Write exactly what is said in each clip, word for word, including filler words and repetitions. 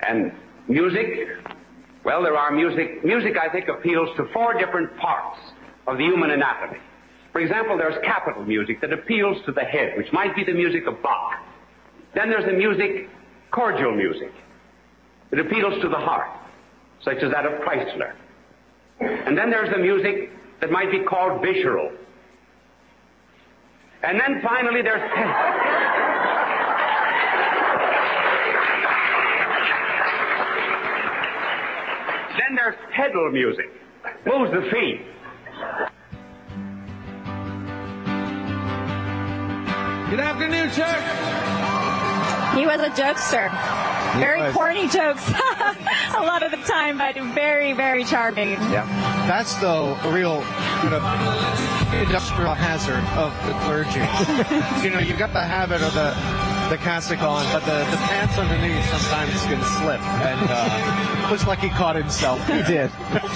And music, well, there are music. Music, I think, appeals to four different parts of the human anatomy. For example, there's capital music that appeals to the head, which might be the music of Bach. Then there's the music, cordial music. It appeals to the heart, such as that of Chrysler. And then there's the music that might be called visceral. And then finally there's... then there's pedal music. Moves the feet. Good afternoon, church. He was a jokester. Very was. corny jokes a lot of the time, but very, very charming. Yeah. That's the real kind of industrial hazard of the clergy. You know, you've got the habit of the the cassock on, but the, the pants underneath sometimes can slip. And uh, looks like he caught himself. He did.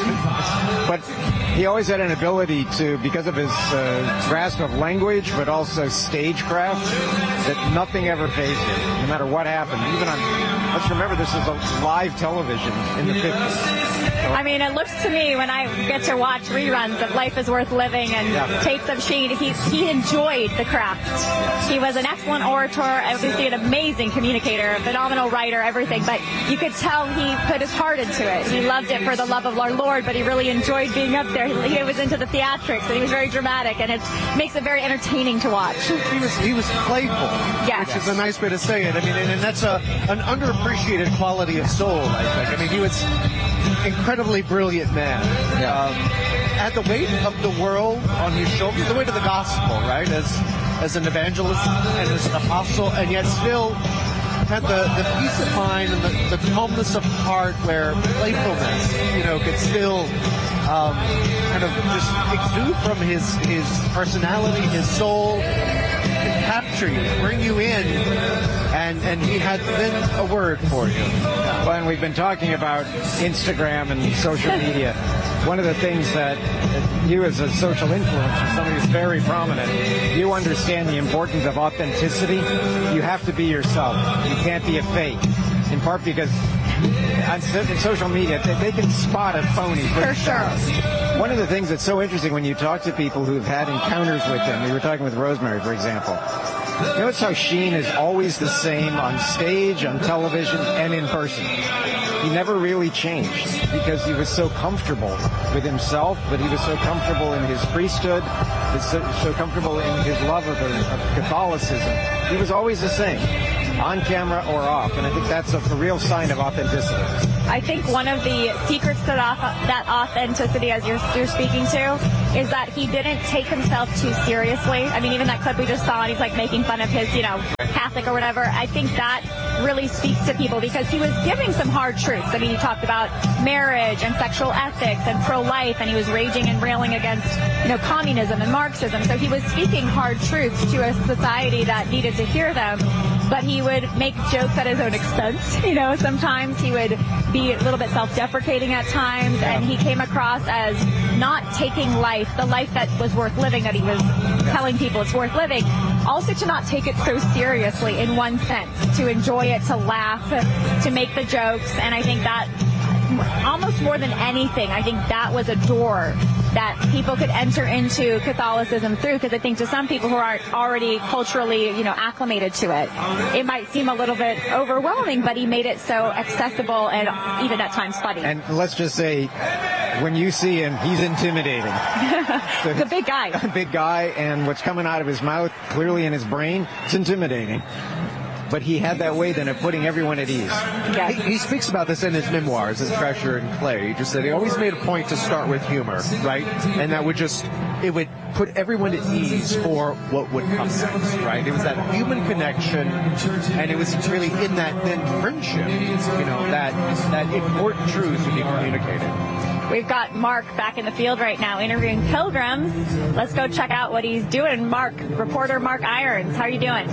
But he always had an ability to, because of his uh, grasp of language, but also stagecraft, that nothing ever fazed him, no matter what happened. Even on, let's remember, this is a live television in the fifties. So, I mean, it looks to me, when I get to watch reruns of Life is Worth Living and yeah. tapes of Sheen, he, he enjoyed the craft. He was an excellent orator, obviously an amazing communicator, a phenomenal writer, everything, but you could tell he put his heart into it. He loved it for the love of our Lord, but he really enjoyed being up there. He, he was into the theatrics, and he was very dramatic, and it makes it very entertaining to watch. He was he was playful, yes. which is a nice way to say it. I mean, and, and that's a an underappreciated quality of soul, I think. I mean, he was incredibly brilliant man. Yeah. Um, had the weight of the world on his shoulders, the weight of the gospel, right? As as an evangelist and as an apostle, and yet still had the, the peace of mind and the, the calmness of heart where playfulness, you know, could still um, kind of just exude from his his personality, his soul, could capture you, bring you in, and and he had then a word for you. Well, and we've been talking about Instagram and social media. One of the things that you as a social influencer, somebody who's very prominent, you understand the importance of authenticity. You have to be yourself. You can't be a fake. In part because on social media, they can spot a phony. For sure. One of the things that's so interesting when you talk to people who've had encounters with him, we were talking with Rosemary, for example, notice how Sheen is always the same on stage, on television, and in person. He never really changed because he was so comfortable with himself, but he was so comfortable in his priesthood, so, so comfortable in his love of, of Catholicism. He was always the same, on camera or off, and I think that's a, a real sign of authenticity. I think one of the secrets to that, that authenticity, as you're, you're speaking to, is that he didn't take himself too seriously. I mean, even that clip we just saw, and he's like making fun of his, you know, Catholic or whatever. I think that really speaks to people because he was giving some hard truths. I mean, he talked about marriage and sexual ethics and pro-life, and he was raging and railing against, you know, communism and Marxism. So he was speaking hard truths to a society that needed to hear them. But he would make jokes at his own expense. You know, sometimes he would be a little bit self-deprecating at times, and he came across as not taking life, the life that was worth living, that he was telling people it's worth living, also to not take it so seriously in one sense, to enjoy it, to laugh, to make the jokes, and I think that almost more than anything, I think that was a door that people could enter into Catholicism through, because I think to some people who aren't already culturally, you know, acclimated to it, it might seem a little bit overwhelming, but he made it so accessible and even at times funny. And let's just say, when you see him, he's intimidating. So the big guy. Big guy, and what's coming out of his mouth, clearly in his brain, it's intimidating. But he had that way then of putting everyone at ease. Yes. He, he speaks about this in his memoirs, in Treasure and Clay. He just said he always made a point to start with humor, right? And that would just, it would put everyone at ease for what would come next, right? It was that human connection, and it was really in that then friendship, you know, that, that important truth would be communicated. We've got Mark back in the field right now interviewing pilgrims. Let's go check out what he's doing. Mark, reporter Mark Irons, how are you doing?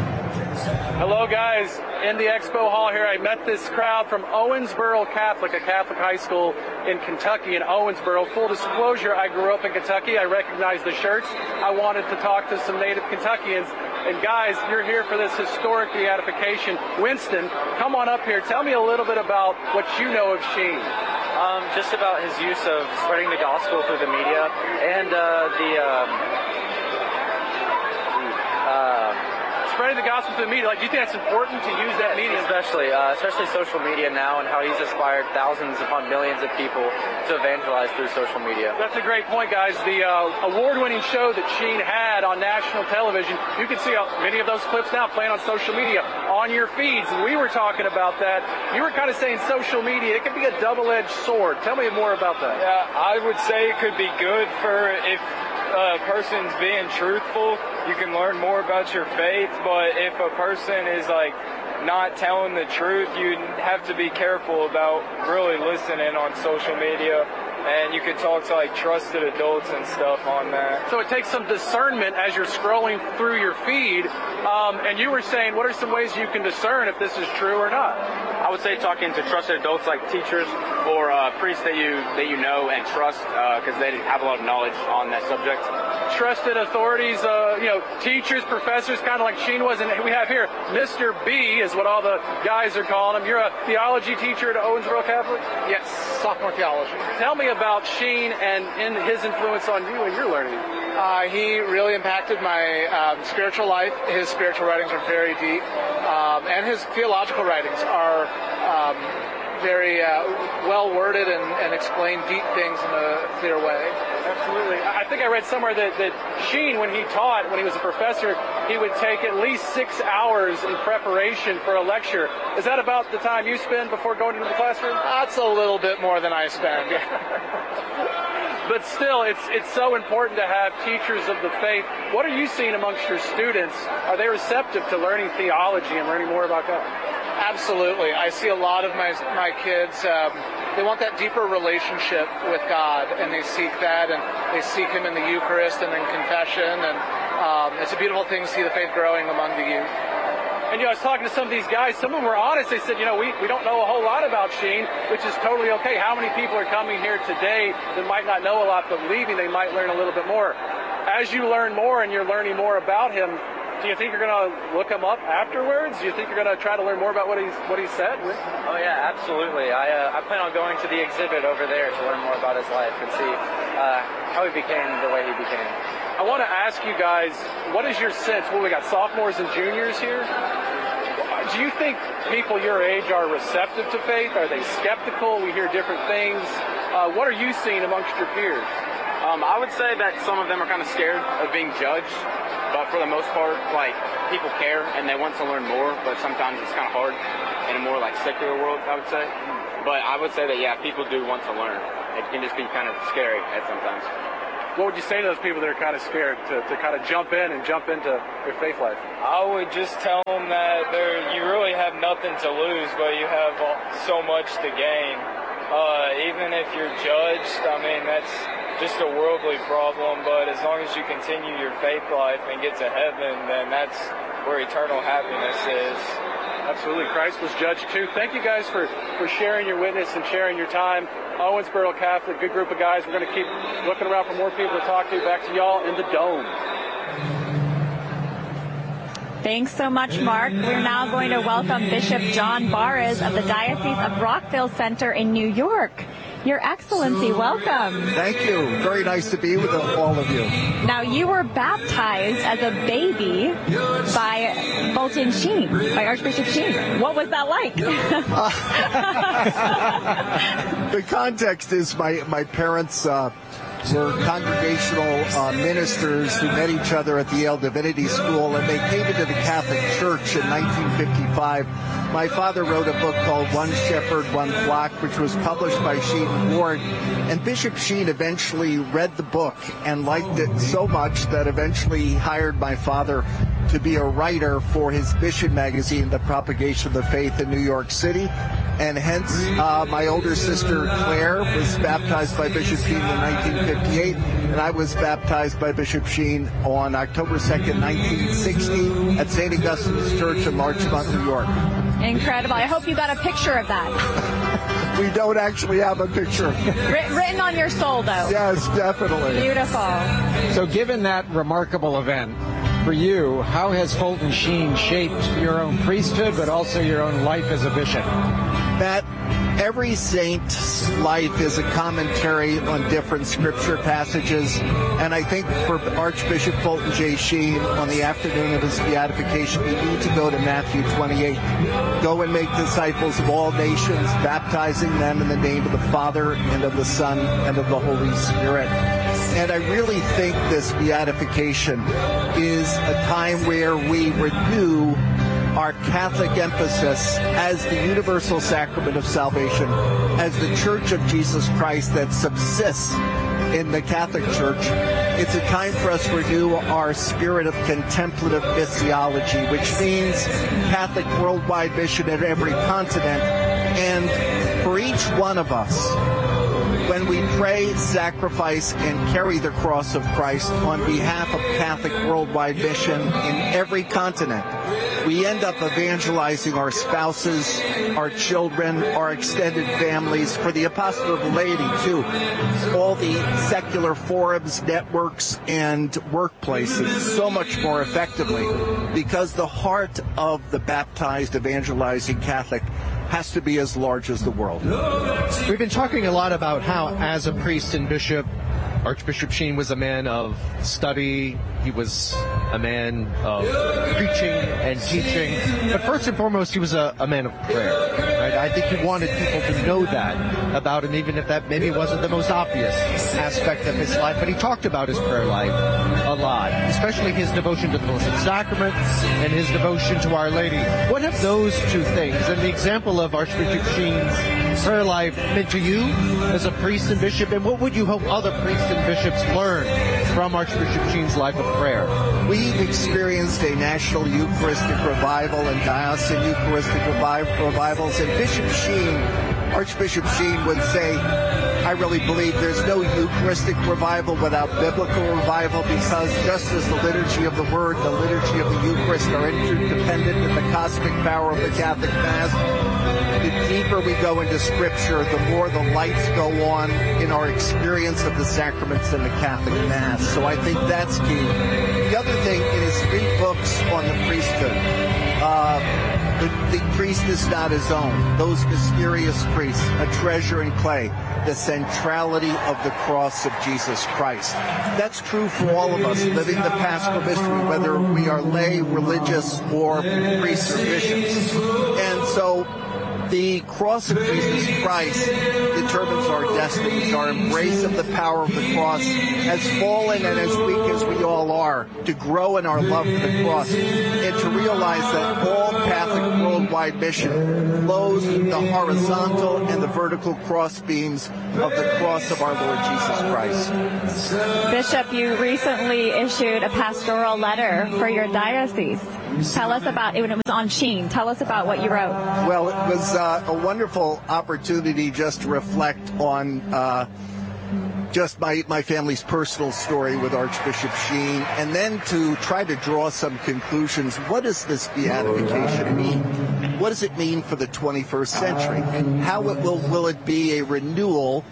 Hello, guys. In the expo hall here, I met this crowd from Owensboro Catholic, a Catholic high school in Kentucky, in Owensboro. Full disclosure, I grew up in Kentucky. I recognize the shirts. I wanted to talk to some native Kentuckians. And guys, you're here for this historic beatification. Winston, come on up here. Tell me a little bit about what you know of Sheen. Um, just about his use of spreading the gospel through the media and uh, the um, uh, spreading the gospel through the media. Like, do you think that's important to use that media? Especially, uh, especially social media now, and how he's inspired thousands upon millions of people to evangelize through social media. That's a great point, guys. The uh, award-winning show that Sheen had on national television, you can see uh, many of those clips now playing on social media on your feeds. And we were talking about that. You were kind of saying social media, it can be a double-edged sword. Tell me more about that. Yeah, I would say it could be good for if a person's being truthful, you can learn more about your faith, but if a person is like not telling the truth, you have to be careful about really listening on social media, and you can talk to like trusted adults and stuff on that. So it takes some discernment as you're scrolling through your feed, um, and you were saying, what are some ways you can discern if this is true or not? I would say talking to trusted adults like teachers or uh, priests that you that you know and trust, because uh, they have a lot of knowledge on that subject. Trusted authorities, uh, you know, teachers, professors, kind of like Sheen was, and we have here Mister B is what all the guys are calling him. You're a theology teacher at Owensboro Catholic? Yes, sophomore theology. Tell me about Sheen and in his influence on you and your learning. Uh, he really impacted my um, spiritual life. His spiritual writings are very deep, um, and his theological writings are um, very uh, well worded and, and explain deep things in a clear way. Absolutely. I think I read somewhere that, that Sheen, when he taught, when he was a professor, he would take at least six hours in preparation for a lecture. Is that about the time you spend before going into the classroom? That's a little bit more than I spend. But still, it's it's so important to have teachers of the faith. What are you seeing amongst your students? Are they receptive to learning theology and learning more about God? Absolutely. I see a lot of my my kids, um, they want that deeper relationship with God, and they seek that, and they seek Him in the Eucharist and in confession, and um, it's a beautiful thing to see the faith growing among the youth. And, you know, I was talking to some of these guys. Some of them were honest. They said, you know, we, we don't know a whole lot about Sheen, which is totally okay. How many people are coming here today that might not know a lot, but leaving they might learn a little bit more? As you learn more and you're learning more about him, do you think you're going to look him up afterwards? Do you think you're going to try to learn more about what he's what he said? Oh, yeah, absolutely. I uh, I plan on going to the exhibit over there to learn more about his life and see uh, how he became the way he became. I want to ask you guys, what is your sense? Well, we got sophomores and juniors here. Do you think people your age are receptive to faith? Are they skeptical? We hear different things. Uh, what are you seeing amongst your peers? Um, I would say that some of them are kind of scared of being judged, but for the most part, like, people care and they want to learn more, but sometimes it's kind of hard in a more, like, secular world, I would say. But I would say that, yeah, people do want to learn. It can just be kind of scary at sometimes. What would you say to those people that are kind of scared to, to kind of jump in and jump into their faith life? I would just tell them that there you really have nothing to lose, but you have so much to gain. Uh, even if you're judged, I mean, that's just a worldly problem, but as long as you continue your faith life and get to heaven, then that's where eternal happiness is. Absolutely. Christ was judged too. Thank you guys for, for sharing your witness and sharing your time. Owensboro Catholic, good group of guys. We're going to keep looking around for more people to talk to. Back to y'all in the Dome. Thanks so much, Mark. We're now going to welcome Bishop John Barres of the Diocese of Rockville Center in New York. Your Excellency, welcome. Thank you. Very nice to be with all of you. Now, you were baptized as a baby by Fulton Sheen, by Archbishop Sheen. What was that like? uh, the context is my, my parents uh, were congregational uh, ministers who met each other at the Yale Divinity School, and they came into the Catholic Church in nineteen fifty-five. My father wrote a book called One Shepherd, One Flock, which was published by Sheen and Ward. And Bishop Sheen eventually read the book and liked it so much that eventually he hired my father to be a writer for his mission magazine, The Propagation of the Faith in New York City. And hence, uh, my older sister, Claire, was baptized by Bishop Sheen in nineteen fifty-eight, and I was baptized by Bishop Sheen on October second, nineteen sixty, at Saint Augustine's Church in Larchmont, New York. Incredible. I hope you got a picture of that. We don't actually have a picture. Written, written on your soul, though. Yes, definitely. Beautiful. So given that remarkable event, for you, how has Fulton Sheen shaped your own priesthood, but also your own life as a bishop? That every saint's life is a commentary on different scripture passages, and I think for Archbishop Fulton J. Sheen, on the afternoon of his beatification, we need to go to Matthew twenty-eight. Go and make disciples of all nations, baptizing them in the name of the Father and of the Son and of the Holy Spirit. And I really think this beatification is a time where we renew our Catholic emphasis as the universal sacrament of salvation, as the Church of Jesus Christ that subsists in the Catholic Church. It's a time for us to renew our spirit of contemplative missiology, which means Catholic worldwide mission at every continent. And for each one of us, when we pray, sacrifice, and carry the cross of Christ on behalf of Catholic worldwide mission in every continent, we end up evangelizing our spouses, our children, our extended families, for the apostolate of the laity too, all the secular forums, networks, and workplaces so much more effectively, because the heart of the baptized evangelizing Catholic has to be as large as the world. We've been talking a lot about how, as a priest and bishop, Archbishop Sheen was a man of study. He was a man of preaching and teaching. But first and foremost, he was a, a man of prayer. Right? I think he wanted people to know that about him, even if that maybe wasn't the most obvious aspect of his life. But he talked about his prayer life a lot, especially his devotion to the Blessed Sacrament and his devotion to Our Lady. What have those two things and the example of Archbishop Sheen's prayer life meant to you as a priest and bishop, and what would you hope other priests and bishops learn from Archbishop Sheen's life of prayer? We've experienced a national Eucharistic revival and diocesan Eucharistic revi- revivals, and Bishop Sheen, Archbishop Sheen would say, I really believe there's no Eucharistic revival without biblical revival, because just as the liturgy of the Word, the liturgy of the Eucharist are interdependent in the cosmic power of the Catholic Mass, the deeper we go into Scripture, the more the lights go on in our experience of the sacraments in the Catholic Mass. So I think that's key. The other thing is three books on the priesthood. Uh, the, the priest is not his own. Those mysterious priests, a treasure in clay, the centrality of the cross of Jesus Christ. That's true for all of us living the paschal mystery, whether we are lay, religious, or priests or bishops. And so the cross of Jesus Christ determines our destinies. Our embrace of the power of the cross, as fallen and as weak as we all are, to grow in our love for the cross, and to realize that all Catholic worldwide mission flows from the horizontal and the vertical cross beams of the cross of our Lord Jesus Christ. Bishop, you recently issued a pastoral letter for your diocese. Tell us about it when it was on Sheen. Tell us about what you wrote. Well, it was uh, a wonderful opportunity just to reflect on uh, just my, my family's personal story with Archbishop Sheen, and then to try to draw some conclusions. What does this beatification mean? What does it mean for the twenty-first century? How it will, will it be a renewal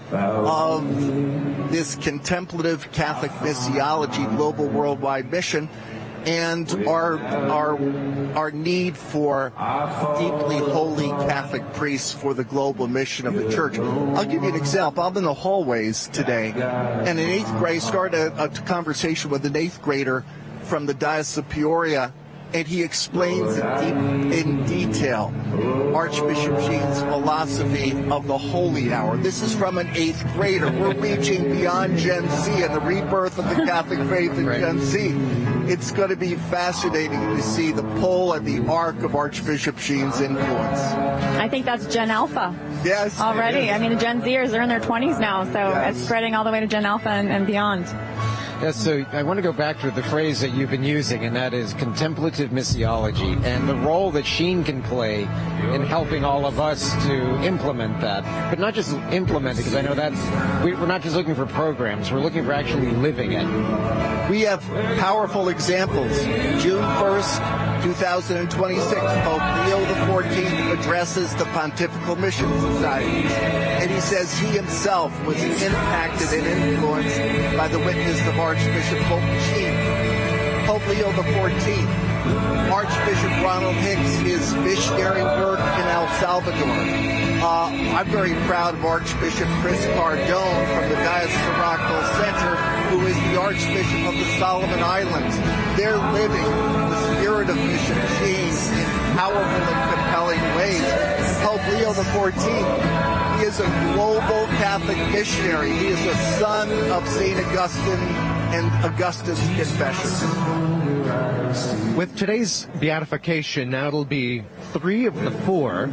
of this contemplative Catholic missiology, global worldwide mission, and our our our need for deeply holy Catholic priests for the global mission of the Church. I'll give you an example. I'm in the hallways today, and in eighth grade, started a, a conversation with an eighth grader from the Diocese of Peoria, and he explains in, deep, in detail Archbishop Sheen's philosophy of the holy hour. This is from an eighth grader. We're reaching beyond Gen Z and the rebirth of the Catholic faith in Gen Z. It's going to be fascinating to see the pull and the arc of Archbishop Sheen's influence. I think that's Gen Alpha. Yes. Already. Yes. I mean, the Gen Zers are in their twenties now, so yes. It's spreading all the way to Gen Alpha and, and beyond. Yes, so I want to go back to the phrase that you've been using, and that is contemplative missiology, and the role that Sheen can play in helping all of us to implement that. But not just implement it, because I know that's, we're not just looking for programs, we're looking for actually living it. We have powerful examples. June first, two thousand twenty-six, Pope Leo the fourteenth addresses the Pontifical Mission Society, and he says he himself was impacted and influenced by the witness of Archbishop Fulton Sheen. Pope Leo the fourteenth, Archbishop Ronald Hicks, his missionary work in El Salvador. Uh, I'm very proud of Archbishop Chris Cardone from the Dias Sirocco Center, who is the Archbishop of the Solomon Islands. They're living the spirit of Bishop Sheen in powerful and compelling ways. Pope Leo the fourteenth, he is a global Catholic missionary. He is a son of Saint Augustine and Augustus Confession. With today's beatification, now it'll be three of the four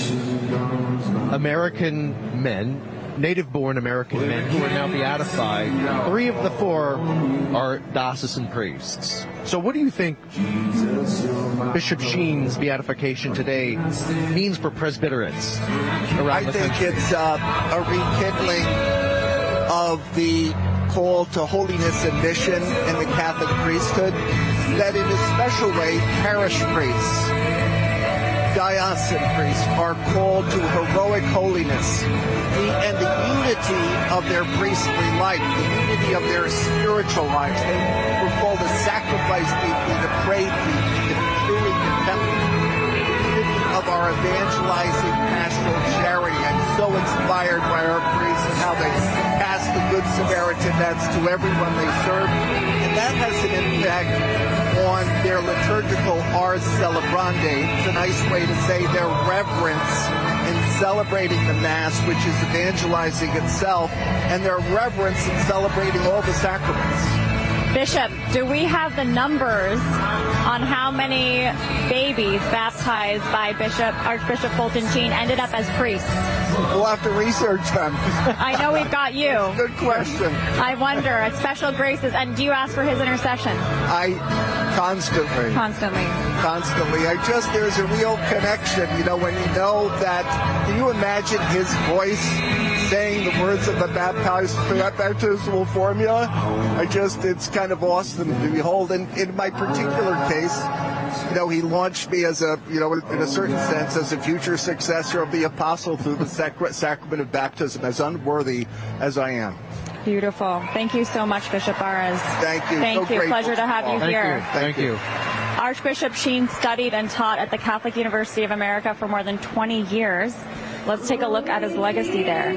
American men, native-born American men, who are now beatified. Three of the four are diocesan priests. So what do you think Bishop Sheen's beatification today means for presbyteries around I the think country? it's uh, a rekindling of the call to holiness and mission in the Catholic priesthood, that in a special way, parish priests, diocesan priests are called to heroic holiness, the, and the unity of their priestly life, the unity of their spiritual lives. They were called to sacrifice deeply, to pray deeply, to be truly contemplative. The unity of our evangelizing pastoral charity. I'm so inspired by our priests and how they pass the Good Samaritan nets to everyone they serve. And that has an impact on their liturgical ars celebrandi. It's a nice way to say their reverence in celebrating the Mass, which is evangelizing itself, and their reverence in celebrating all the sacraments. Bishop, do we have the numbers on how many babies baptized by Bishop Archbishop Fulton Sheen ended up as priests? We'll have to research them. I know we've got you. Good question. I wonder, at special graces, and do you ask for his intercession? I constantly. Constantly. Constantly. I just, there's a real connection, you know, when you know that, can you imagine his voice saying the words of the baptized, baptismal formula? I just, it's kind of awesome to behold. And in my particular case, you know, he launched me as a, you know, in a certain sense, as a future successor of the apostle through the sacra- sacrament of baptism, as unworthy as I am. Beautiful. Thank you so much, Bishop Arras. Thank you. Thank So you. grateful. Pleasure to have you Thank here. You. Thank you. Archbishop Sheen studied and taught at the Catholic University of America for more than twenty years. Let's take a look at his legacy there.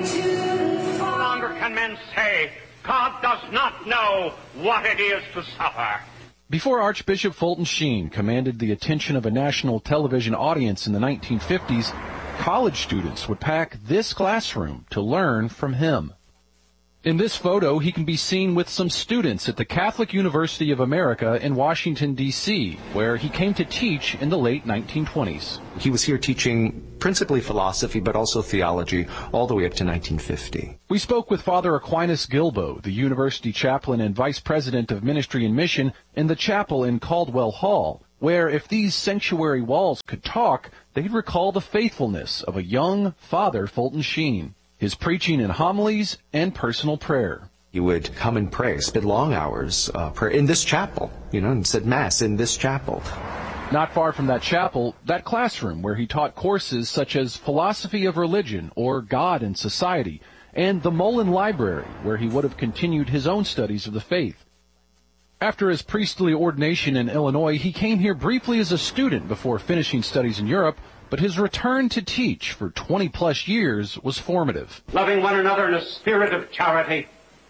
No longer can men say, God does not know what it is to suffer. Before Archbishop Fulton Sheen commanded the attention of a national television audience in the nineteen fifties, college students would pack this classroom to learn from him. In this photo, he can be seen with some students at the Catholic University of America in Washington, D C, where he came to teach in the late nineteen twenties. He was here teaching principally philosophy, but also theology, all the way up to nineteen fifty. We spoke with Father Aquinas Gilbo, the university chaplain and vice president of ministry and mission, in the chapel in Caldwell Hall, where if these sanctuary walls could talk, they'd recall the faithfulness of a young Father Fulton Sheen, his preaching and homilies, and personal prayer. He would come and pray, spend long hours uh, prayer in this chapel, you know, and said Mass in this chapel. Not far from that chapel, that classroom where he taught courses such as Philosophy of Religion or God and Society, and the Mullen Library, where he would have continued his own studies of the faith. After his priestly ordination in Illinois, he came here briefly as a student before finishing studies in Europe, but his return to teach for twenty plus years was formative. Loving one another in a spirit of charity,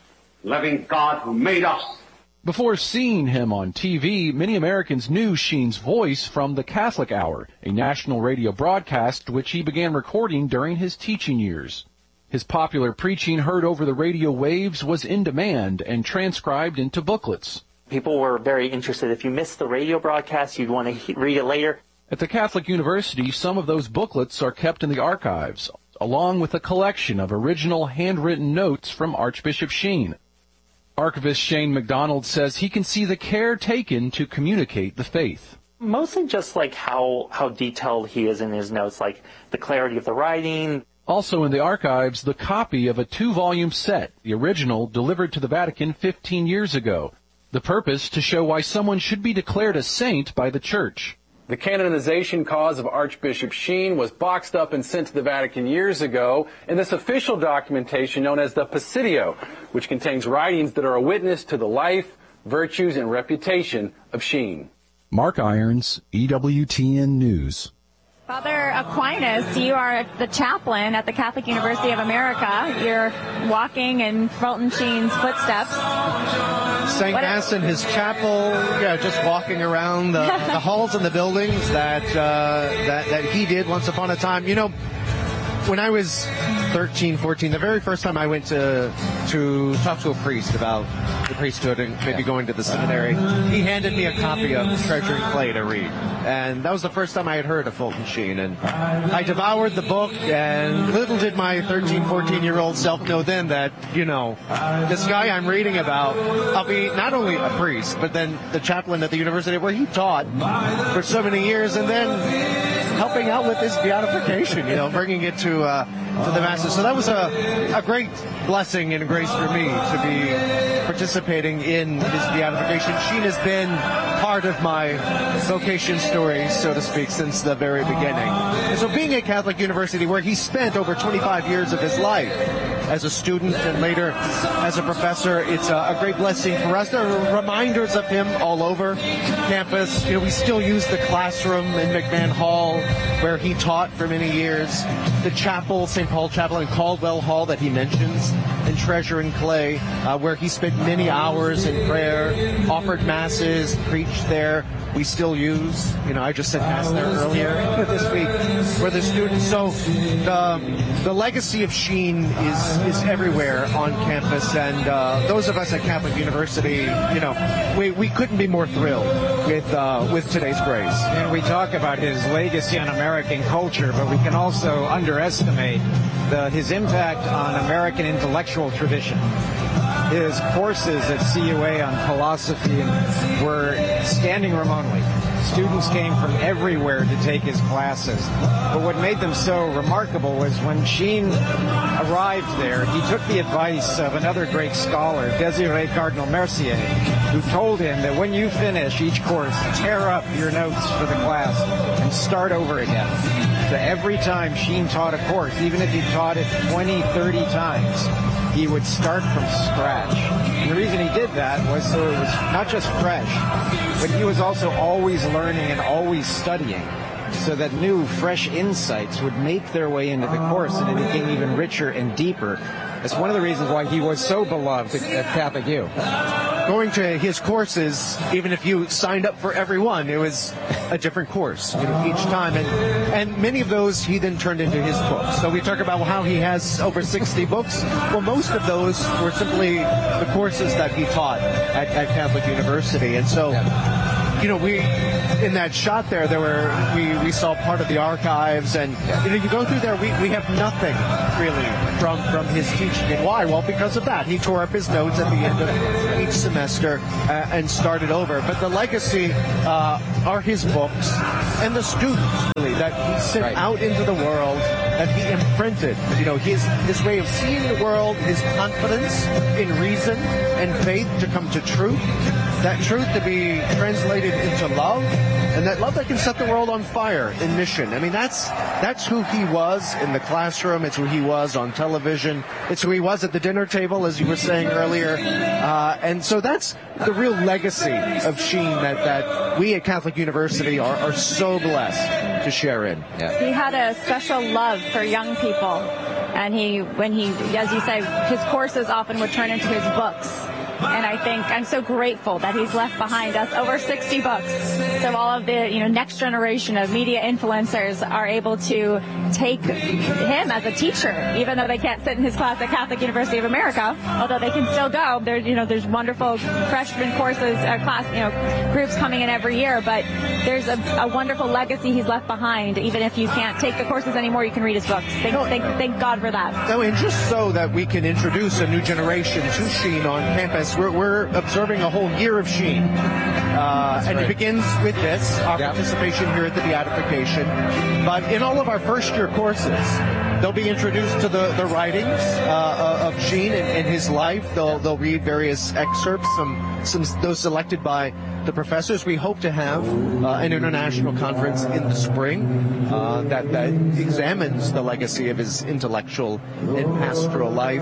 loving God who made us. Before seeing him on T V, many Americans knew Sheen's voice from the Catholic Hour, a national radio broadcast which he began recording during his teaching years. His popular preaching heard over the radio waves was in demand and transcribed into booklets. People were very interested. If you missed the radio broadcast, you'd want to read it later. At the Catholic University, some of those booklets are kept in the archives, along with a collection of original handwritten notes from Archbishop Sheen. Archivist Shane McDonald says he can see the care taken to communicate the faith. Mostly just like how, how detailed he is in his notes, like the clarity of the writing. Also in the archives, the copy of a two-volume set, the original delivered to the Vatican fifteen years ago. The purpose to show why someone should be declared a saint by the Church. The canonization cause of Archbishop Sheen was boxed up and sent to the Vatican years ago in this official documentation known as the Presidio, which contains writings that are a witness to the life, virtues, and reputation of Sheen. Mark Irons, E W T N News. Father Aquinas, you are the chaplain at the Catholic University of America. You're walking in Fulton Sheen's footsteps. Saint Mass in his chapel, yeah, just walking around the, the halls and the buildings that, uh, that that he did once upon a time. You know, when I was thirteen, fourteen, the very first time I went to to talk to a priest about the priesthood and maybe going to the seminary, he handed me a copy of Treasure and Clay to read. And that was the first time I had heard of Fulton Sheen. And I devoured the book, and little did my thirteen, fourteen-year-old self know then that, you know, this guy I'm reading about, I'll be not only a priest, but then the chaplain at the university where he taught for so many years, and then helping out with his beatification, you know, bringing it to uh, to the masses. So that was a, a great blessing and grace for me to be participating in his beatification. Sheen has been part of my vocation story, so to speak, since the very beginning. And so being at Catholic University, where he spent over twenty-five years of his life as a student and later as a professor, it's a, a great blessing for us. There are reminders of him all over campus. You know, we still use the classroom in McMahon Hall where he taught for many years, the chapel, Saint Paul Chapel in Caldwell Hall that he mentions, and Treasure and Clay, uh, where he spent many hours in prayer, offered masses, preached there. We still use, you know, I just said mass there earlier this week for the students. So the, the legacy of Sheen is, is everywhere on campus, and uh, those of us at Catholic University, you know, we, we couldn't be more thrilled with uh, with today's grace. And we talk about his legacy on American culture, but we can also underestimate the, his impact on American intellectual tradition. His courses at C U A on philosophy were standing room only. Students came from everywhere to take his classes. But what made them so remarkable was when Sheen arrived there, he took the advice of another great scholar, Désiré Cardinal Mercier, who told him that when you finish each course, tear up your notes for the class and start over again. So every time Sheen taught a course, even if he taught it twenty, thirty times, he would start from scratch. And the reason he did that was so it was not just fresh, but he was also always learning and always studying, so that new, fresh insights would make their way into the course, and it became even richer and deeper. That's one of the reasons why he was so beloved at Catholic U. Going to his courses, even if you signed up for every one, it was a different course, you know, each time. And, and many of those he then turned into his books. So we talk about how he has over sixty books. Well, most of those were simply the courses that he taught at, at Catholic University. And so, you know, we, in that shot there, there were, we, we saw part of the archives, and, you know, you go through there, we, we have nothing really from, from his teaching. And why? Well, because of that. He tore up his notes at the end of each semester uh, and started over. But the legacy uh, are his books and the students, really, that he sent right out into the world, that he imprinted. You know, his, his way of seeing the world, his confidence in reason and faith to come to truth, that truth to be translated into love, and that love that can set the world on fire in mission. I mean, that's that's who he was in the classroom. It's who he was on television. It's who he was at the dinner table, as you were saying earlier. Uh, and so that's the real legacy of Sheen that, that we at Catholic University are, are so blessed to share in. Yeah. He had a special love for young people. And he, when he, as you say, his courses often would turn into his books. And I think I'm so grateful that he's left behind us over sixty books. So all of the, you know, next generation of media influencers are able to take him as a teacher, even though they can't sit in his class at Catholic University of America, although they can still go. There, you know, there's wonderful freshman courses, uh, class, you know, groups coming in every year, but there's a, a wonderful legacy he's left behind. Even if you can't take the courses anymore, you can read his books. Thank, thank, thank God for that. No, and just so that we can introduce a new generation to Sheen on campus, We're, we're observing a whole year of Sheen. Uh, and right. It begins with this, our yep. participation here at the Beatification. But in all of our first year courses, they'll be introduced to the, the writings uh, of Sheen and, and his life. They'll they'll read various excerpts, some some those selected by the professors. We hope to have uh, an international conference in the spring uh, that, that examines the legacy of his intellectual and pastoral life.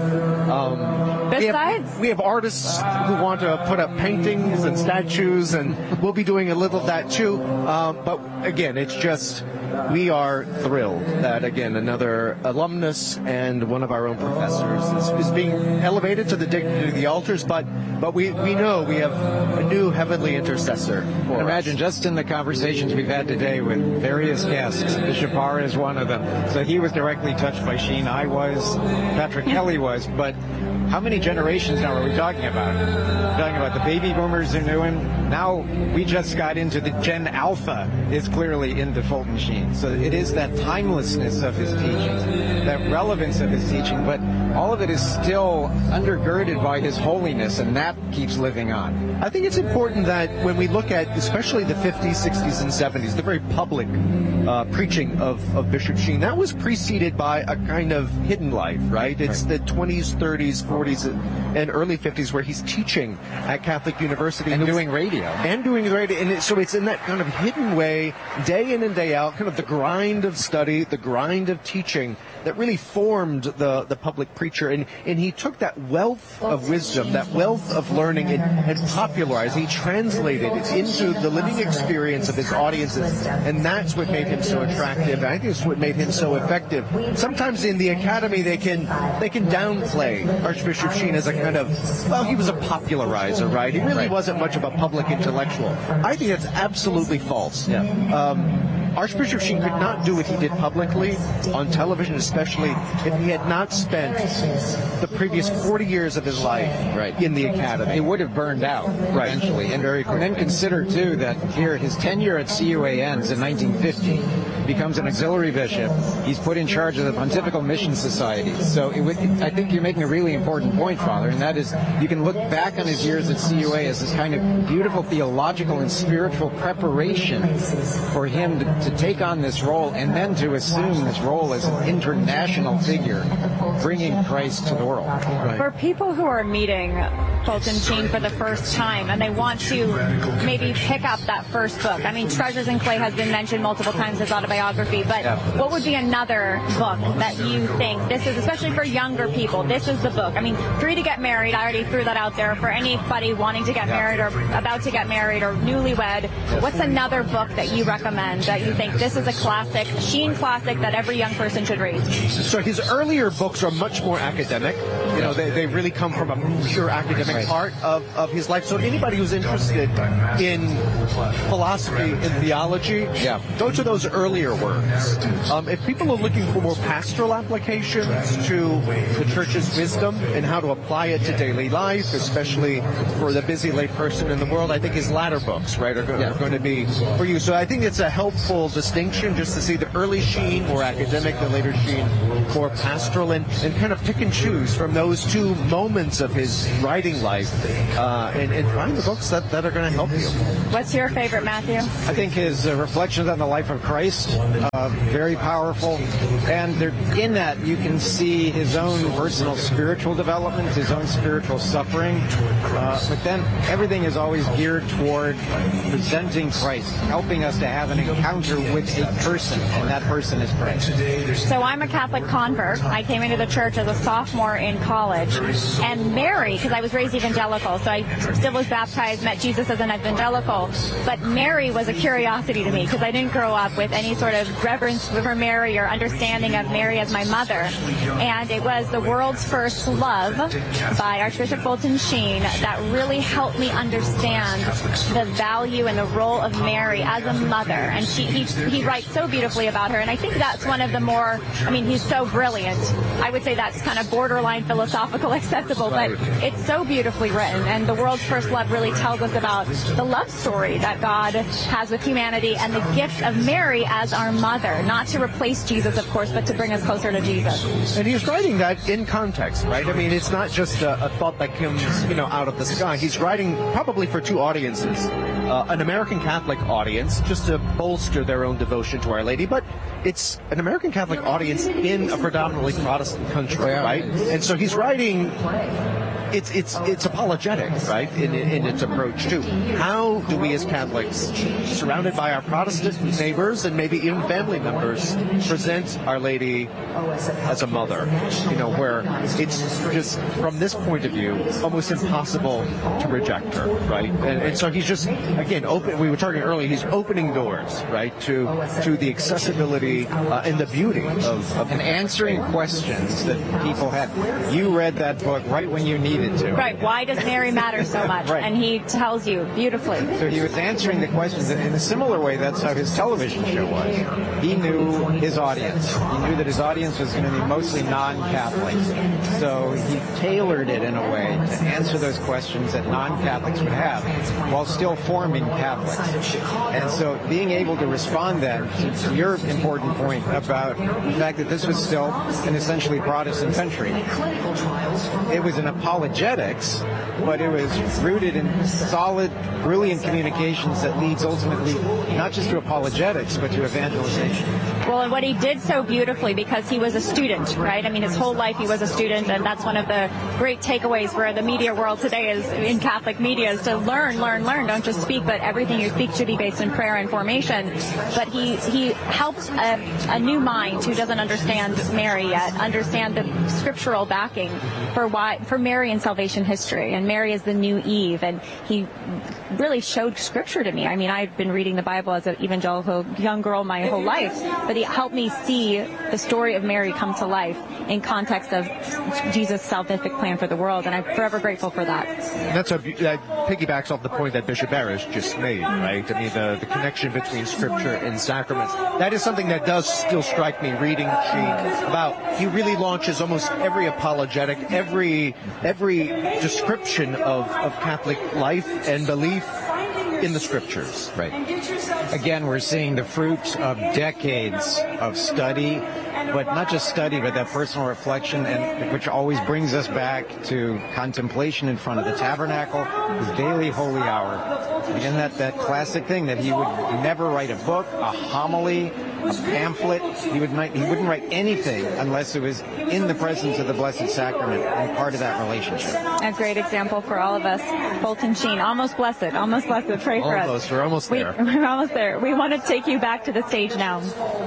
Um, Besides, we have, we have artists who want to put up paintings and statues, and we'll be doing a little of that too. Um, but again, it's just we are thrilled that again another alumnus and one of our own professors is, is being elevated to the dignity of the altars. But but we, we know we have a new heavenly intercessor. For Imagine us. just in the conversations we've had today with various guests, Bishop Barr is one of them. So he was directly touched by Sheen. I was, Patrick Kelly was, but how many generations now are we talking about? We're talking about the baby boomers who knew him. Now we just got into the Gen Alpha is clearly into Fulton Sheen. So it is that timelessness of his teaching, that relevance of his teaching, but all of it is still undergirded by his holiness, and that keeps living on. I think it's important that when we look at especially the fifties, sixties, and seventies, the very public uh, preaching of, of Bishop Sheen, that was preceded by a kind of hidden life, right? It's right. the twenties, thirties, forties, and early fifties where he's teaching at Catholic University. And, and doing radio. And doing radio. And it, so it's in that kind of hidden way, day in and day out, kind of the grind of study, the grind of teaching that really formed the, the public preacher. And, and he took that wealth of wisdom, that wealth of learning, and, and popularized, he translated it into the living experience of his audiences. And that's what made him so attractive. And I think it's what made him so effective. Sometimes in the academy they can they can downplay Archbishop Sheen as a kind of, well, he was a popularizer, right? He really right. wasn't much of a public intellectual. I think that's absolutely false. Yeah. Um, Archbishop Sheen could not do what he did publicly, on television especially, if he had not spent the previous forty years of his life right. in the academy. It would have burned out right. eventually. And, Very and then consider, too, that here his tenure at C U A ends in nineteen fifty, becomes an auxiliary bishop. He's put in charge of the Pontifical Mission Society. So it would, I think you're making a really important point, Father, and that is you can look back on his years at C U A as this kind of beautiful theological and spiritual preparation for him to, to take on this role and then to assume this role as an international figure, bringing Christ to the world. Right. For people who are meeting Fulton Sheen for the first time and they want to maybe pick up that first book, I mean, Treasures in Clay has been mentioned multiple times, his autobiography, but yeah. what would be another book that you think, this is, especially for younger people, this is the book? I mean, Free to Get Married, I already threw that out there for anybody wanting to get yeah. married or about to get married or newlywed. Yes. What's another book that you recommend that you think this is a classic, Sheen classic that every young person should read? So his earlier books are much more academic. You know, they, they really come from a pure academic right. part of, of his life. So anybody who's interested in philosophy and theology, yeah. go to those earlier works. Um, if people are looking for more pastoral applications to the church's wisdom and how to apply it to daily life, especially for the busy lay person in the world, I think his latter books, right, are, go- yeah. are going to be for you. So I think it's a helpful distinction just to see the early Sheen more academic, the later Sheen more pastoral, and, and kind of pick and choose from those two moments of his writing life uh, and, and find the books that, that are going to help you. What's your favorite, Matthew? I think his uh, reflections on the life of Christ, uh, very powerful, and there, in that you can see his own personal spiritual development, his own spiritual suffering, uh, but then everything is always geared toward presenting Christ, helping us to have an encounter with a person, and that person is Christ. So I'm a Catholic convert. I came into the church as a sophomore in college, and Mary, because I was raised evangelical, so I still was baptized, met Jesus as an evangelical, but Mary was a curiosity to me because I didn't grow up with any sort of reverence for Mary or understanding of Mary as my mother. And it was The World's First Love by Archbishop Fulton Sheen that really helped me understand the value and the role of Mary as a mother. And she, he, he writes so beautifully about her. And I think that's one of the more, I mean, he's so brilliant. I would say that's kind of borderline philosophical accessible, but it's so beautifully written. And The World's First Love really tells us about the love story that God has with humanity and the gift of Mary as our mother, not to replace Jesus, of course, but to bring us closer to Jesus. And he's writing that in context, right? I mean, it's not just a, a thought that comes, you know, out of the sky. He's writing probably for two audiences. uh, an American Catholic audience just to bolster their own devotion to Our Lady, but it's an American Catholic audience in a predominantly Protestant country, right? And so he's writing. It's it's it's apologetic, right, in, in its approach too. How do we as Catholics, surrounded by our Protestant neighbors and maybe even family members, present Our Lady as a mother? You know, where it's just from this point of view almost impossible to reject her, right? And, and so he's just again open. We were talking earlier. He's opening doors, right, to to the accessibility uh, and the beauty of, of and answering questions that people had. You read that book right when you needed to. Right. Why does Mary matter so much? Right. And he tells you beautifully. So he was answering the questions, and in a similar way, that's how his television show was. He knew his audience. He knew that his audience was going to be mostly non-Catholics. So he tailored it in a way to answer those questions that non-Catholics would have while still forming Catholics. And so being able to respond then to your important point about the fact that this was still an essentially Protestant country. It was an apologetics, but it was rooted in solid, brilliant communications that leads ultimately not just to apologetics, but to evangelization. Well, and what he did so beautifully, because he was a student, right? I mean, his whole life he was a student, and that's one of the great takeaways for the media world today is in Catholic media is to learn, learn, learn. Don't just speak, but everything you speak should be based in prayer and formation. But he he helped a, a new mind who doesn't understand Mary yet understand the scriptural backing for why for Mary in salvation history. And Mary is the new Eve, and he really showed scripture to me. I mean, I've been reading the Bible as an evangelical young girl my whole life, but he helped me see the story of Mary come to life in context of Jesus' salvific plan for the world, and I'm forever grateful for that. And that's a, that piggybacks off the point that Bishop Barish just made, right? I mean, the, the connection between Scripture and sacraments. That is something that does still strike me reading Sheen about. He really launches almost every apologetic, every every description of, of Catholic life and belief in the Scriptures. Right. Again, we're seeing the fruit of decades of study, but not just study, but that personal reflection, and which always brings us back to contemplation in front of the tabernacle, his daily holy hour. Again, that, that classic thing that he would never write a book, a homily, a pamphlet. He would not, he wouldn't write anything unless it was in the presence of the Blessed Sacrament and part of that relationship. A great example for all of us. Fulton Sheen, almost blessed, almost blessed. Pray for almost, us. We're almost there. We, we're almost there. We want to take you back to the stage now.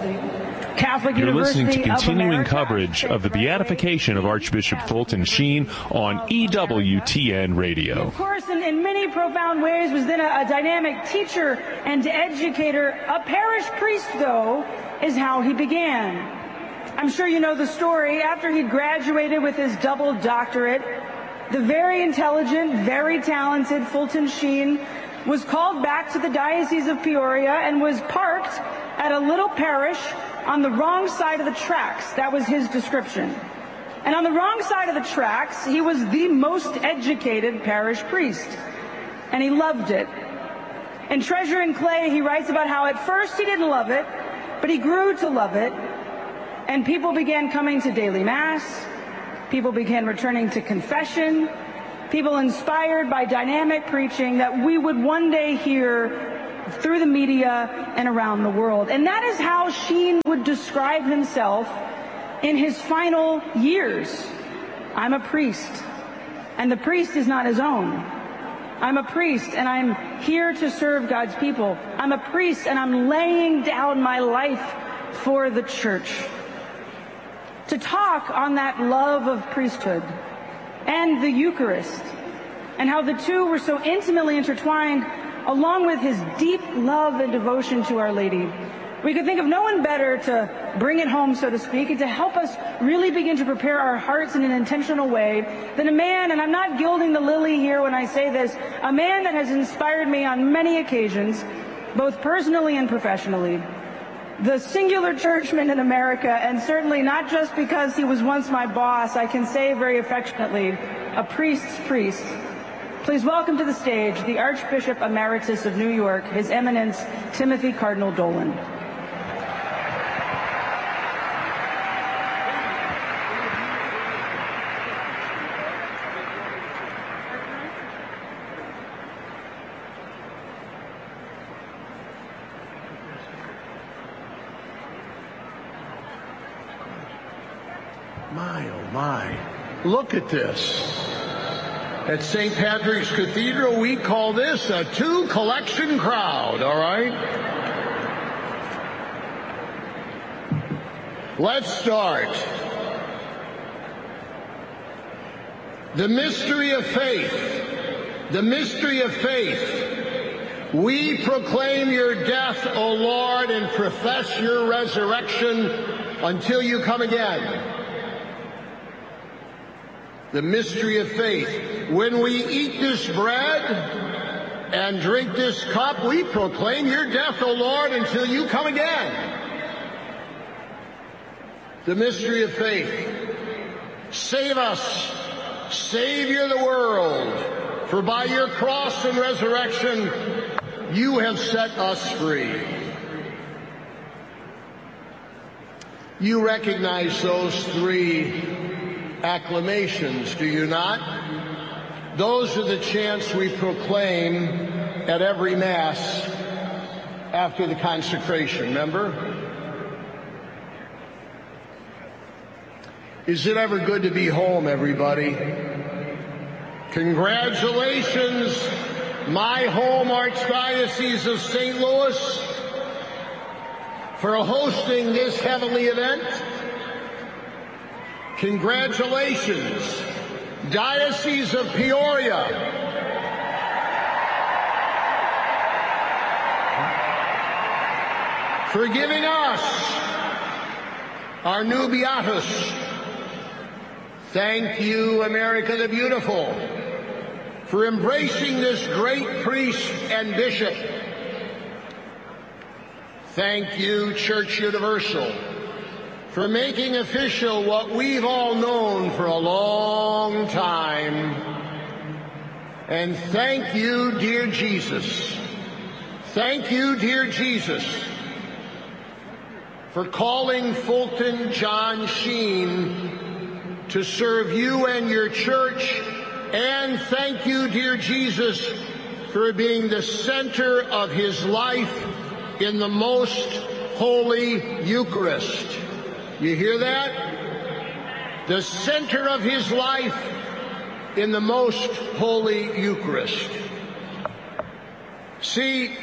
Catholic You're University listening to continuing of coverage of the beatification of Archbishop Fulton Sheen on E W T N Radio. Of course, in, in many profound ways, was then a, a dynamic teacher and educator. A parish priest, though, is how he began. I'm sure you know the story. After he'd graduated with his double doctorate, the very intelligent, very talented Fulton Sheen was called back to the Diocese of Peoria and was parked at a little parish on the wrong side of the tracks. That was his description. And on the wrong side of the tracks, he was the most educated parish priest. And he loved it. In Treasure and Clay, he writes about how at first he didn't love it, but he grew to love it. And people began coming to daily mass. People began returning to confession. People inspired by dynamic preaching that we would one day hear through the media and around the world. And that is how Sheen would describe himself in his final years. I'm a priest, and the priest is not his own. I'm a priest, and I'm here to serve God's people. I'm a priest, and I'm laying down my life for the church. To talk on that love of priesthood and the Eucharist, and how the two were so intimately intertwined, along with his deep love and devotion to Our Lady. We could think of no one better to bring it home, so to speak, and to help us really begin to prepare our hearts in an intentional way than a man, and I'm not gilding the lily here when I say this, a man that has inspired me on many occasions, both personally and professionally. The singular churchman in America, and certainly not just because he was once my boss, I can say very affectionately, a priest's priest. Please welcome to the stage the Archbishop Emeritus of New York, His Eminence Timothy Cardinal Dolan. My, oh my. Look at this. At Saint Patrick's Cathedral, we call this a two-collection crowd, all right? Let's start. The mystery of faith. The mystery of faith. We proclaim your death, O Lord, and profess your resurrection until you come again. The mystery of faith. When we eat this bread and drink this cup, we proclaim your death, O Lord, until you come again. The mystery of faith. Save us, Savior of the world, for by your cross and resurrection, you have set us free. You recognize those three acclamations, do you not? Those are the chants we proclaim at every Mass after the consecration, remember? Is it ever good to be home, everybody? Congratulations, my home Archdiocese of Saint Louis, for hosting this heavenly event. Congratulations, Diocese of Peoria. For giving us our new Beatus. Thank you, America the Beautiful, for embracing this great priest and bishop. Thank you, Church Universal, for making official what we've all known for a long time. And thank you, dear Jesus. Thank you, dear Jesus, for calling Fulton John Sheen to serve you and your church. And thank you, dear Jesus, for being the center of his life in the most holy Eucharist. You hear that? The center of his life in the most holy Eucharist. See,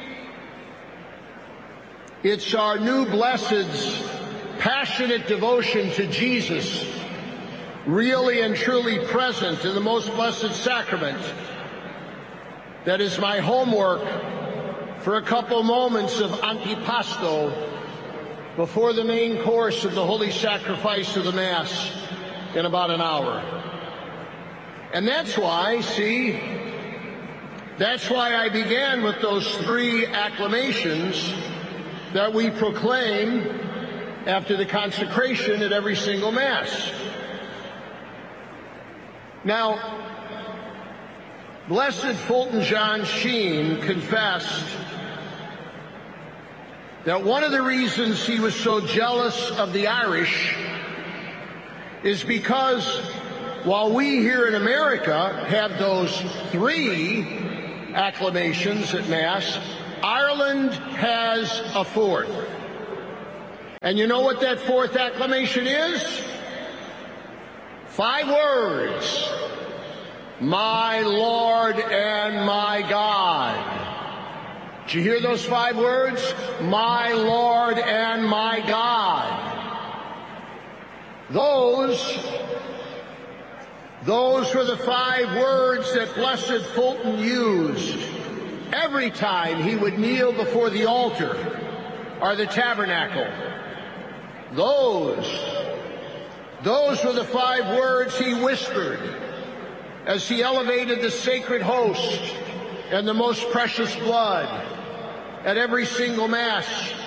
it's our new blessed's passionate devotion to Jesus, really and truly present in the most blessed sacrament, that is my homework for a couple moments of antipasto before the main course of the holy sacrifice of the Mass in about an hour. And that's why, see, that's why I began with those three acclamations that we proclaim after the consecration at every single Mass. Now, Blessed Fulton John Sheen confessed that one of the reasons he was so jealous of the Irish is because while we here in America have those three acclamations at Mass, Ireland has a fourth. And you know what that fourth acclamation is? Five words. My Lord and my God. Did you hear those five words? My Lord and my God. Those, those were the five words that Blessed Fulton used every time he would kneel before the altar or the tabernacle. Those, those were the five words he whispered as he elevated the sacred host and the most precious blood at every single Mass.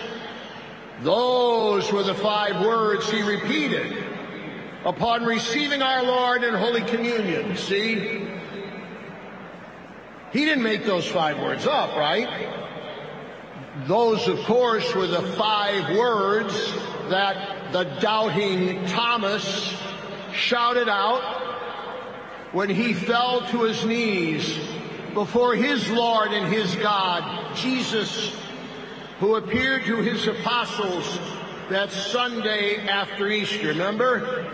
Those were the five words he repeated upon receiving our Lord in Holy Communion. See? He didn't make those five words up, right? Those, of course, were the five words that the doubting Thomas shouted out when he fell to his knees before his Lord and his God, Jesus, who appeared to his apostles that Sunday after Easter, remember?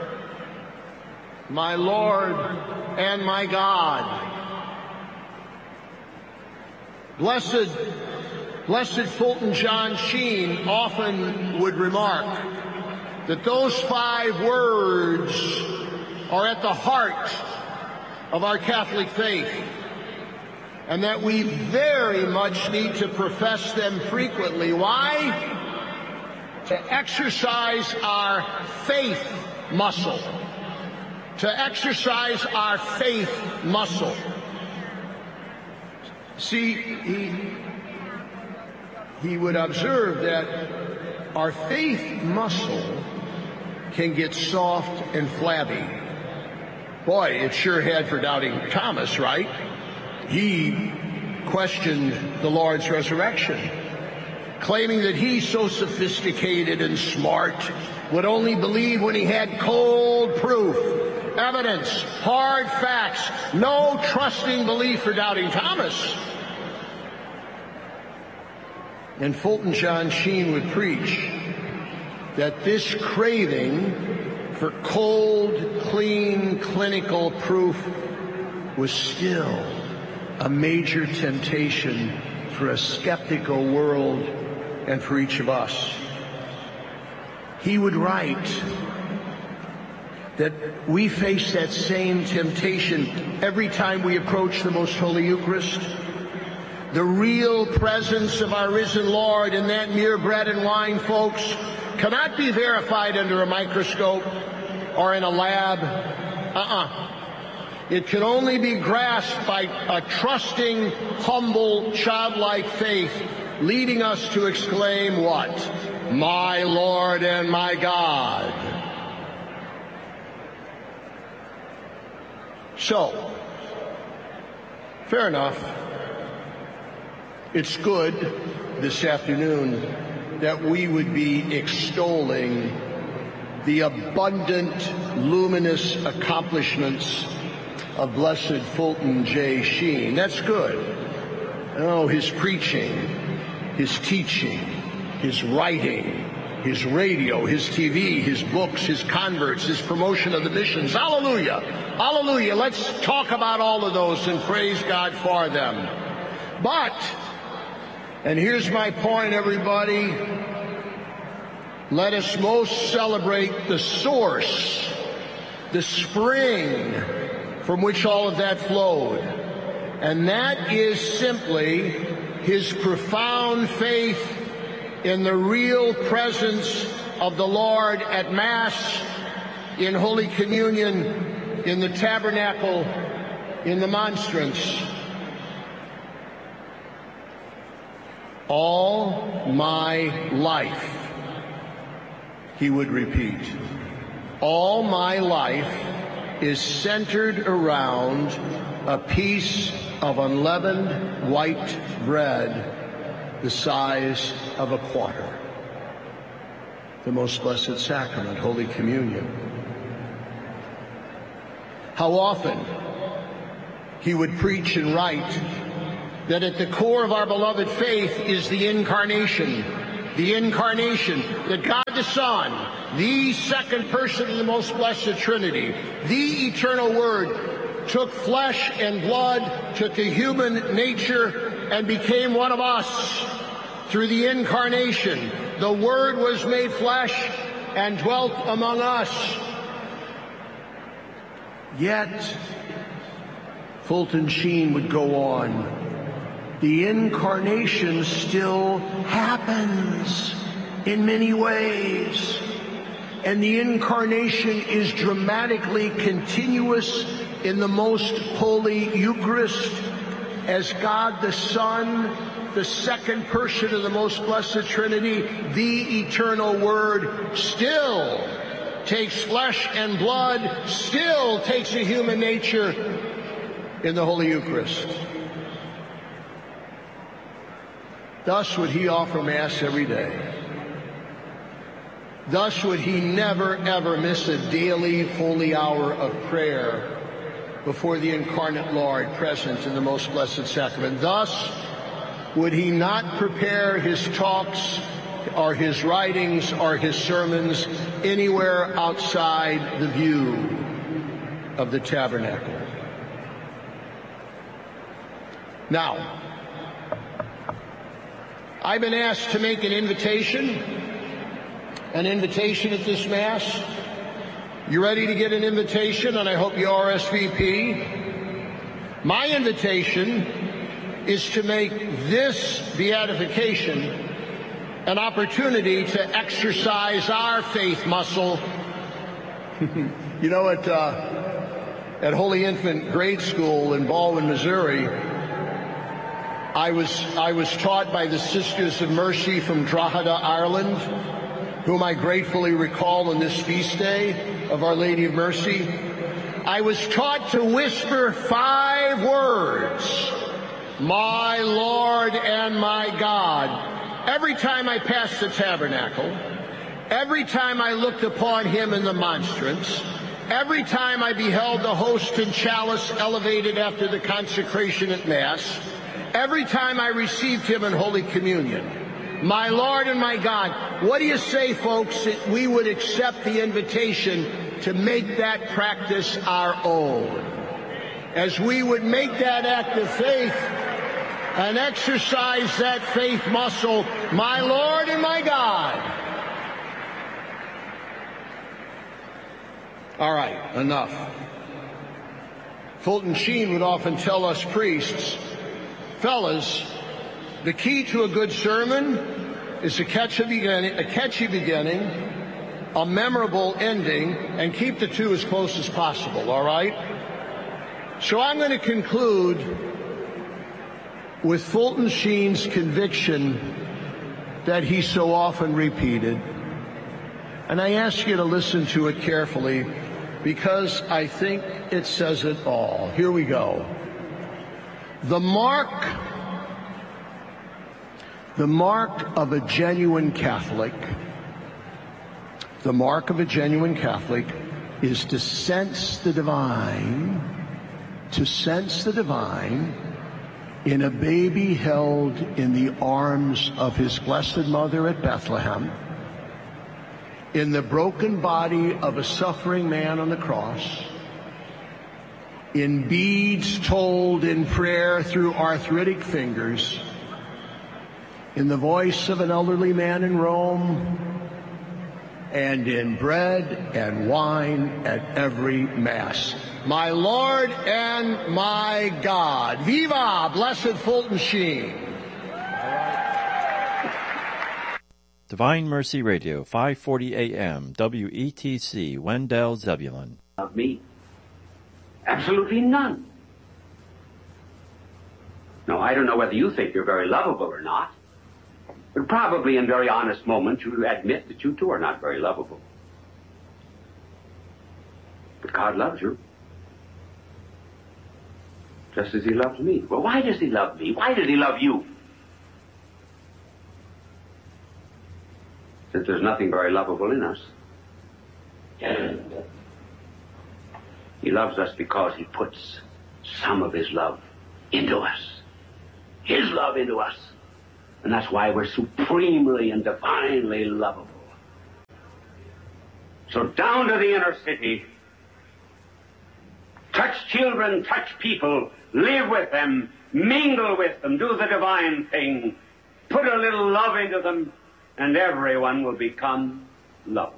My Lord and my God. Blessed, blessed Fulton John Sheen often would remark that those five words are at the heart of our Catholic faith, and that we very much need to profess them frequently. Why? To exercise our faith muscle. To exercise our faith muscle. See, he, he would observe that our faith muscle can get soft and flabby. Boy, it sure had for doubting Thomas, right? He questioned the Lord's resurrection, claiming that he's so sophisticated and smart, would only believe when he had cold proof, evidence, hard facts, no trusting belief for doubting Thomas. And Fulton John Sheen would preach that this craving for cold, clean, clinical proof was still a major temptation for a skeptical world and for each of us. He would write that we face that same temptation every time we approach the Most Holy Eucharist. The real presence of our risen Lord in that mere bread and wine, folks, cannot be verified under a microscope or in a lab. Uh-uh. It can only be grasped by a trusting, humble, childlike faith, leading us to exclaim what? My Lord and my God. So, fair enough. It's good this afternoon that we would be extolling the abundant, luminous accomplishments of Blessed Fulton J. Sheen. That's good. Oh, his preaching, his teaching, his writing, his radio, his T V, his books, his converts, his promotion of the missions. Hallelujah. Hallelujah. Let's talk about all of those and praise God for them. But, and here's my point, everybody, let us most celebrate the source, the spring from which all of that flowed. And that is simply his profound faith in the real presence of the Lord at Mass, in Holy Communion, in the tabernacle, in the monstrance. All my life, he would repeat, all my life is centered around a piece of unleavened white bread the size of a quarter. The most blessed sacrament, Holy Communion. How often he would preach and write that at the core of our beloved faith is the incarnation. The incarnation, that God the Son, the second person of the most blessed Trinity, the eternal Word, took flesh and blood, took a human nature, and became one of us through the incarnation. The Word was made flesh and dwelt among us. Yet, Fulton Sheen would go on. The incarnation still happens in many ways. And the incarnation is dramatically continuous in the most holy Eucharist as God the Son, the second person of the most blessed Trinity, the eternal Word, still takes flesh and blood, still takes a human nature in the Holy Eucharist. Thus would he offer Mass every day. Thus would he never, ever miss a daily holy hour of prayer before the incarnate Lord present in the most blessed sacrament. Thus would he not prepare his talks or his writings or his sermons anywhere outside the view of the tabernacle. Now, I've been asked to make an invitation, an invitation at this Mass. You ready to get an invitation? And I hope you R S V P. My invitation is to make this beatification an opportunity to exercise our faith muscle. You know, at, uh, at Holy Infant Grade School in Baldwin, Missouri, I was, I was taught by the Sisters of Mercy from Drogheda, Ireland, whom I gratefully recall on this feast day of Our Lady of Mercy. I was taught to whisper five words, my Lord and my God, every time I passed the tabernacle, every time I looked upon him in the monstrance, every time I beheld the host and chalice elevated after the consecration at Mass, every time I received him in Holy Communion. My Lord and my God, what do you say, folks, that we would accept the invitation to make that practice our own? As we would make that act of faith and exercise that faith muscle, my Lord and my God. All right, enough. Fulton Sheen would often tell us priests, fellas, the key to a good sermon is a catchy beginning, a catchy beginning, a memorable ending, and keep the two as close as possible, all right? So I'm going to conclude with Fulton Sheen's conviction that he so often repeated. And I ask you to listen to it carefully because I think it says it all. Here we go. The mark, the mark of a genuine Catholic, the mark of a genuine Catholic is to sense the divine, to sense the divine in a baby held in the arms of his Blessed Mother at Bethlehem, in the broken body of a suffering man on the cross, in beads told in prayer through arthritic fingers, in the voice of an elderly man in Rome, and in bread and wine at every Mass. My Lord and my God. Viva Blessed Fulton Sheen. Divine Mercy Radio, five forty A M, W E T C, Wendell, Zebulon. Of me? Absolutely none. No, I don't know whether you think you're very lovable or not, but probably in very honest moments you admit that you too are not very lovable. But God loves you. Just as he loves me. Well, why does he love me? Why does he love you? Since there's nothing very lovable in us. He loves us because he puts some of his love into us. His love into us. And that's why we're supremely and divinely lovable. So down to the inner city. Touch children, touch people, live with them, mingle with them, do the divine thing, put a little love into them, and everyone will become lovable.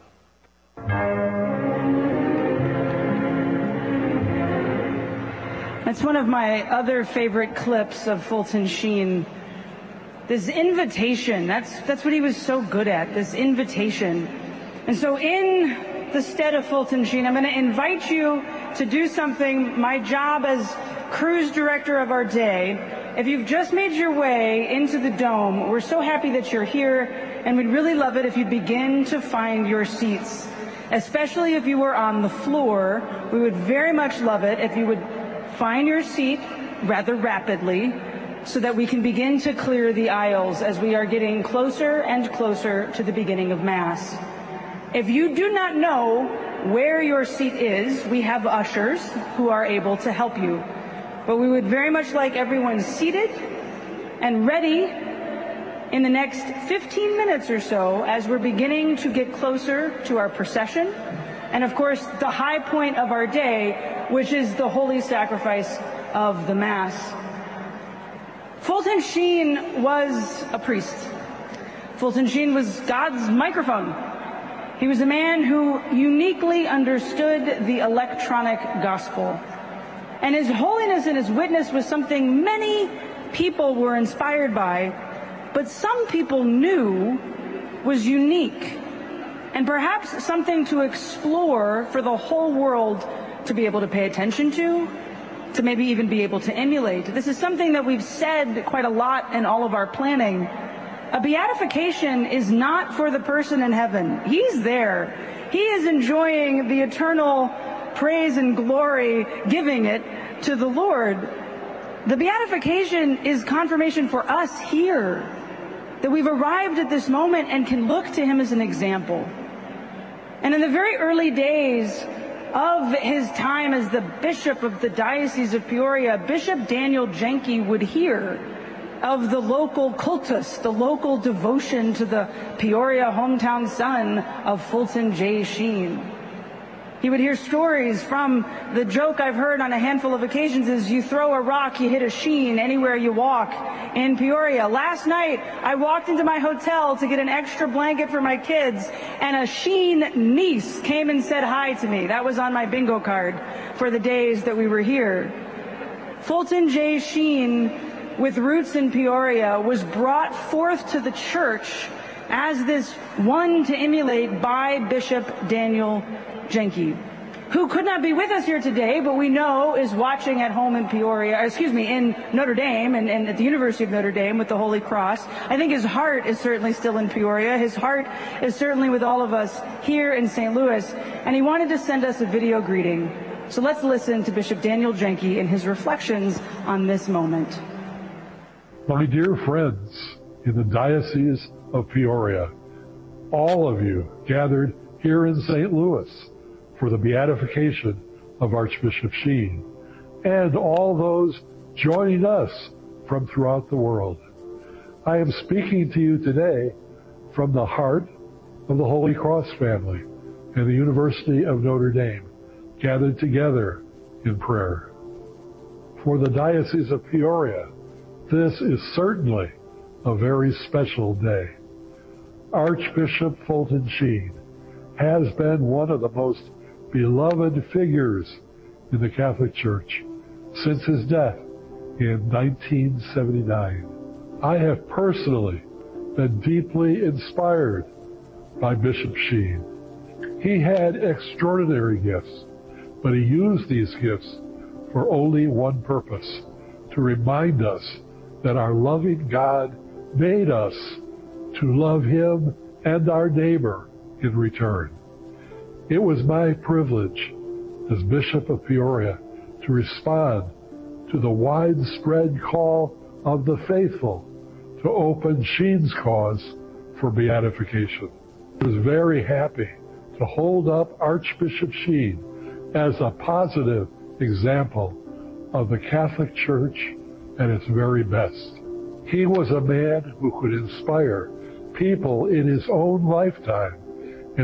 That's one of my other favorite clips of Fulton Sheen. This invitation, that's, that's what he was so good at, this invitation. And so in the stead of Fulton Sheen, I'm going to invite you to do something, my job as cruise director of our day. If you've just made your way into the dome, we're so happy that you're here, and we'd really love it if you begin to find your seats. Especially if you were on the floor, we would very much love it if you would find your seat rather rapidly so that we can begin to clear the aisles as we are getting closer and closer to the beginning of Mass. If you do not know where your seat is, we have ushers who are able to help you. But we would very much like everyone seated and ready in the next fifteen minutes or so as we're beginning to get closer to our procession and, of course, the high point of our day, which is the holy sacrifice of the Mass. Fulton Sheen was a priest. Fulton Sheen was God's microphone. He was a man who uniquely understood the electronic gospel. And his holiness and his witness was something many people were inspired by, but some people knew was unique and perhaps something to explore for the whole world to be able to pay attention to, to maybe even be able to emulate. This is something that we've said quite a lot in all of our planning. A beatification is not for the person in heaven. He's there. He is enjoying the eternal praise and glory, giving it to the Lord. The beatification is confirmation for us here, that we've arrived at this moment and can look to him as an example. And in the very early days of his time as the bishop of the Diocese of Peoria, Bishop Daniel Jenke would hear of the local cultus, the local devotion to the Peoria hometown son of Fulton J. Sheen. He would hear stories from the joke I've heard on a handful of occasions is you throw a rock, you hit a Sheen anywhere you walk in Peoria. Last night, I walked into my hotel to get an extra blanket for my kids, and a Sheen niece came and said hi to me. That was on my bingo card for the days that we were here. Fulton J. Sheen, with roots in Peoria, was brought forth to the church as this one to emulate by Bishop Daniel Jenke, who could not be with us here today, but we know is watching at home in Peoria, excuse me, in Notre Dame and, and at the University of Notre Dame with the Holy Cross. I think his heart is certainly still in Peoria. His heart is certainly with all of us here in Saint Louis, and he wanted to send us a video greeting. So let's listen to Bishop Daniel Jenke and his reflections on this moment. My dear friends in the Diocese of Peoria, all of you gathered here in Saint Louis for the beatification of Archbishop Sheen, and all those joining us from throughout the world. I am speaking to you today from the heart of the Holy Cross family and the University of Notre Dame, gathered together in prayer. For the Diocese of Peoria, this is certainly a very special day. Archbishop Fulton Sheen has been one of the most beloved figures in the Catholic Church since his death in nineteen seventy-nine. I have personally been deeply inspired by Bishop Sheen. He had extraordinary gifts, but he used these gifts for only one purpose, to remind us that our loving God made us to love him and our neighbor in return. It was my privilege as Bishop of Peoria to respond to the widespread call of the faithful to open Sheen's cause for beatification. I was very happy to hold up Archbishop Sheen as a positive example of the Catholic Church at its very best. He was a man who could inspire people in his own lifetime